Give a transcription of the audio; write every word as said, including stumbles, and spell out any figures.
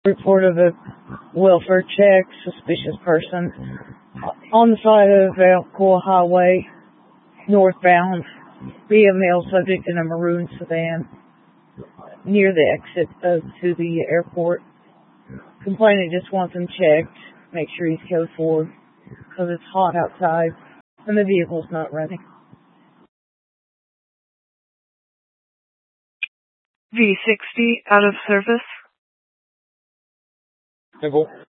Report of a welfare check, suspicious person on the side of Alcoa Highway, northbound, be a male subject in a maroon sedan near the exit of, to the airport. Complainant just wants him checked, make sure he's code four, because it's hot outside and the vehicle's not running. V sixty out of service. Simple.